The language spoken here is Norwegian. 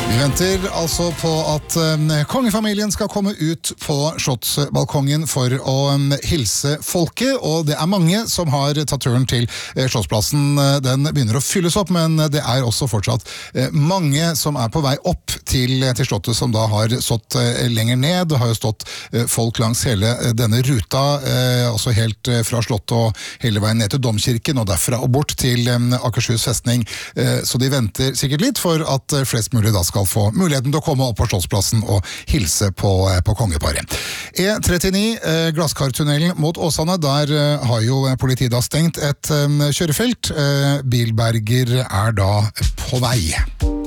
Vi venter altså på at kongefamilien skal komme ut på slottsbalkongen for å hilse folket, og det er mange som har tatt turen til Slottsplassen. Den begynner å fylles opp, men det er også fortsatt mange som er på vei opp til slottet, som da har stått lenger ned. Det har jo stått folk langs hele denne ruta, også helt fra slottet og hele veien ned til Domkirken, og derfra og bort til Akershus festning. Så de venter sikkert litt for at flest mulig da skal få muligheten til å komme opp på Slottsplassen og hilse på kongeparet. E39, Glasskartunnelen mot Åsane, der har jo politiet da stengt et kjørefelt. Bilberger er da på vei.